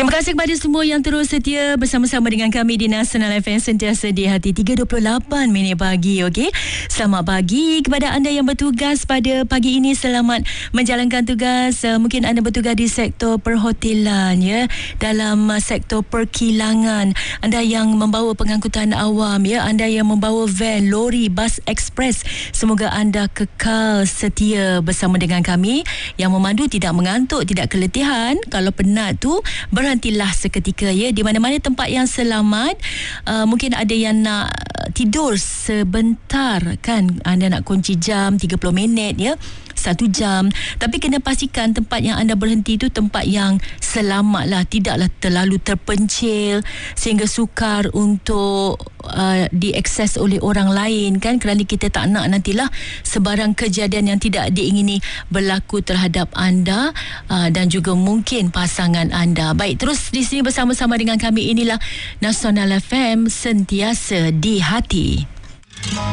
Terima kasih kepada semua yang terus setia bersama-sama dengan kami di Nasional FM sentiasa di hati 3:28 minit pagi. Okey, selamat pagi kepada anda yang bertugas pada pagi ini. Selamat menjalankan tugas. Mungkin anda bertugas di sektor perhotelan, ya, dalam sektor perkilangan. Anda yang membawa pengangkutan awam, ya, anda yang membawa van, lori, bas ekspres. Semoga anda kekal setia bersama dengan kami. Yang memandu tidak mengantuk, tidak keletihan. Kalau penat tu, berhentilah seketika, ya, di mana-mana tempat yang selamat. Mungkin ada yang nak tidur sebentar, kan, anda nak kunci jam 30 minit, ya, 1 jam, tapi kena pastikan tempat yang anda berhenti tu tempat yang selamat lah, tidaklah terlalu terpencil sehingga sukar untuk diakses oleh orang lain, kan, kerana kita tak nak nantilah sebarang kejadian yang tidak diingini berlaku terhadap anda dan juga mungkin pasangan anda. Baik, terus di sini bersama-sama dengan kami. Inilah Nasional FM, sentiasa di hati.